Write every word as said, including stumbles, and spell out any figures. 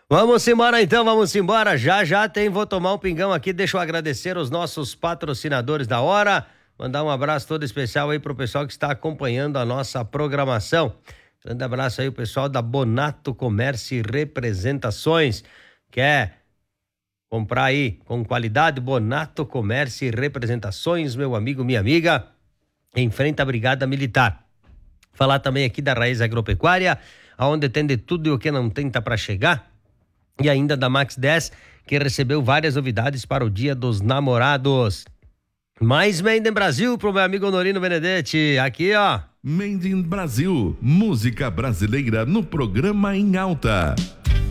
Vamos embora então, vamos embora. Já já tem, vou tomar um pingão aqui. Deixa eu agradecer os nossos patrocinadores da hora. Mandar um abraço todo especial aí pro pessoal que está acompanhando a nossa programação. Grande abraço aí o pessoal da Bonato Comércio e Representações. Quer comprar aí com qualidade? Bonato Comércio e Representações, meu amigo, minha amiga, em frente à Brigada Militar. Falar também aqui da Raiz Agropecuária, aonde tem de tudo e o que não tem tá para chegar. E ainda da Max dez, que recebeu várias novidades para o Dia dos Namorados. Mais Made in Brasil pro meu amigo Honorino Benedetti. Aqui, ó. Made in Brasil, música brasileira no programa Em Alta.